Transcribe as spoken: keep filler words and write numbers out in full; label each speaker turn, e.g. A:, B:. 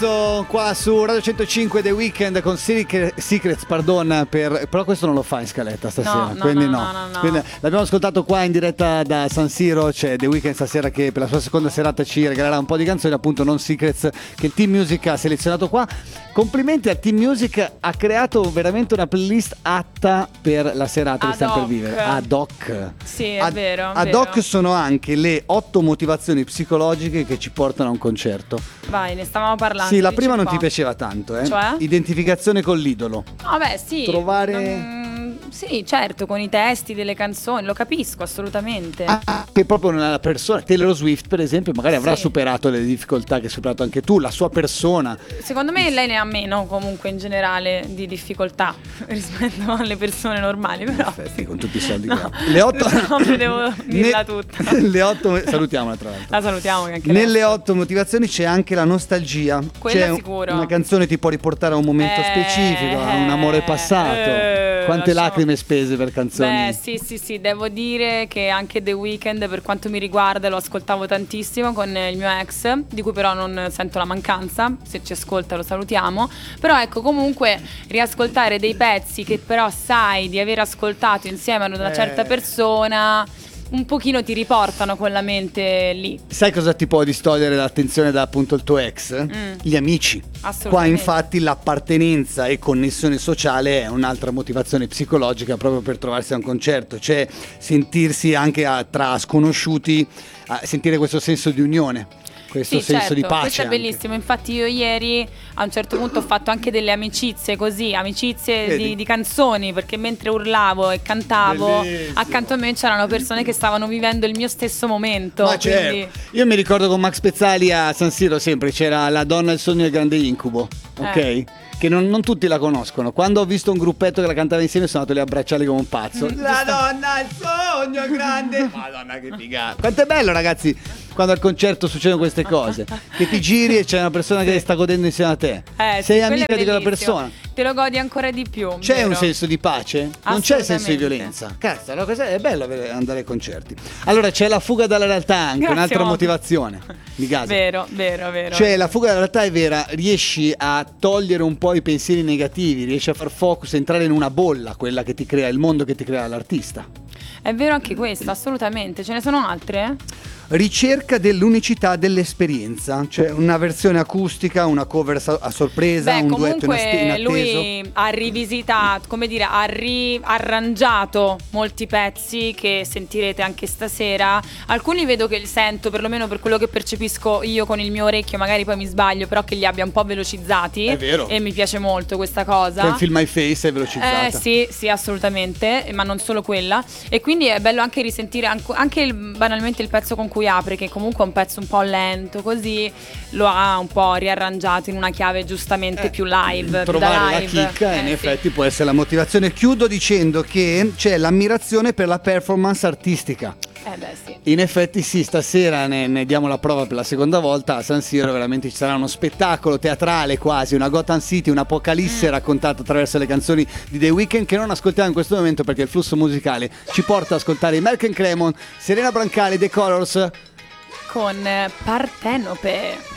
A: Qua su Radio centocinque The Weeknd con Secrets, pardon, per... però questo non lo fa in scaletta stasera,
B: no, no,
A: quindi no,
B: no, no, no.
A: Quindi l'abbiamo ascoltato qua in diretta da San Siro. C'è The Weeknd stasera che per la sua seconda serata ci regalerà un po' di canzoni, appunto non Secrets, che il Team Music ha selezionato qua. Complimenti al Team Music, ha creato veramente una playlist atta per la serata di Sta per vivere. Ad hoc.
B: Sì, è
A: ad,
B: vero.
A: Ad
B: vero.
A: hoc sono anche le otto motivazioni psicologiche che ci portano a un concerto.
B: Vai, ne stavamo parlando.
A: Sì, la prima non ti piaceva tanto, eh?
B: Cioè?
A: Identificazione con l'idolo.
B: Vabbè, sì.
A: Trovare...
B: Non... Sì, certo, con i testi delle canzoni, lo capisco assolutamente.
A: Ah, che proprio una persona, Taylor Swift per esempio, magari avrà
B: sì.
A: superato le difficoltà che hai superato anche tu, la sua persona.
B: Secondo me lei ne ha meno comunque in generale di difficoltà rispetto alle persone normali, però.
A: Effetti, con tutti i soldi
B: no,
A: che ha. Le otto...
B: no, devo dirla
A: ne...
B: tutta.
A: Le otto... Salutiamola tra l'altro.
B: La salutiamo anche
A: Nelle
B: adesso.
A: otto motivazioni c'è anche la nostalgia.
B: Quella
A: c'è
B: sicuro.
A: Una canzone ti può riportare a un momento
B: eh,
A: specifico, a un amore passato.
B: eh,
A: Quante
B: lasciamo...
A: lacrime spese per canzoni.
B: Beh, sì, sì, sì, devo dire che anche The Weeknd, per quanto mi riguarda, lo ascoltavo tantissimo con il mio ex, di cui però non sento la mancanza. Se ci ascolta lo salutiamo. Però ecco, comunque riascoltare dei pezzi che però sai di aver ascoltato insieme ad una
A: eh.
B: certa persona, un pochino ti riportano con la mente lì.
A: Sai cosa ti può distogliere l'attenzione da appunto il tuo ex?
B: Mm.
A: Gli amici.
B: Assolutamente.
A: Qua infatti l'appartenenza e connessione sociale è un'altra motivazione psicologica proprio per trovarsi a un concerto, cioè sentirsi anche a, tra sconosciuti, a sentire questo senso di unione. Questo
B: sì,
A: senso
B: certo,
A: di pace.
B: Questo è
A: anche.
B: bellissimo. Infatti io ieri a un certo punto ho fatto anche delle amicizie così, amicizie di, di canzoni, perché mentre urlavo e cantavo,
A: bellissimo.
B: accanto a me c'erano persone che stavano vivendo il mio stesso momento.
A: Ma
B: quindi...
A: certo. Io mi ricordo con Max Pezzali a San Siro sempre c'era La donna, il sogno e il grande incubo, ok?
B: Eh.
A: Che non, non tutti la conoscono. Quando ho visto un gruppetto che la cantava insieme sono andato lì a abbracciarli come un pazzo. La donna, il sogno grande. Madonna che figata. Quanto è bello, ragazzi, quando al concerto succedono queste cose, che ti giri e c'è una persona che sta godendo insieme a te.
B: Eh,
A: Sei
B: sì,
A: amica di quella
B: bellissimo.
A: persona.
B: Te lo godi ancora di più.
A: C'è
B: vero?
A: un senso di pace? Non c'è senso di
B: Assolutamente.
A: violenza. Cazzo, allora cos'è? È bello avere- andare ai concerti. Allora c'è la fuga dalla realtà anche,
B: Grazie,
A: un'altra
B: Momo.
A: motivazione. Mi gasa.
B: Vero, vero, vero.
A: Cioè la fuga dalla realtà è vera, riesci a togliere un po' i pensieri negativi, riesci a far focus, entrare in una bolla, quella che ti crea, il mondo che ti crea l'artista.
B: È vero anche questo, assolutamente. Ce ne sono altre?
A: Ricerca dell'unicità dell'esperienza, cioè una versione acustica, una cover a sorpresa,
B: Beh,
A: un duetto in
B: comunque
A: inatteso.
B: lui ha rivisitato, come dire, ha riarrangiato molti pezzi che sentirete anche stasera. Alcuni vedo che li sento, perlomeno per quello che percepisco io con il mio orecchio, magari poi mi sbaglio, però che li abbia un po' velocizzati.
A: È vero.
B: E mi piace molto questa cosa.
A: Che il Feel My Face è velocizzata.
B: Eh sì, sì, assolutamente, ma non solo quella. E quindi è bello anche risentire anche, anche il, banalmente il pezzo con cui apre, che comunque è un pezzo un po' lento, così lo ha un po' riarrangiato in una chiave giustamente
A: Eh,
B: più live, più
A: trovare
B: da live.
A: la chicca
B: Eh,
A: in
B: sì.
A: effetti può essere la motivazione. Chiudo dicendo che c'è l'ammirazione per la performance artistica.
B: Eh beh sì.
A: In effetti sì, stasera ne, ne diamo la prova per la seconda volta a San Siro. Veramente ci sarà uno spettacolo teatrale quasi, una Gotham City, un'apocalisse mm. raccontata attraverso le canzoni di The Weeknd, che non ascoltiamo in questo momento perché il flusso musicale ci porta ad ascoltare i Malcolm Cremon, Serena Brancali, The Colors
B: Con Partenope.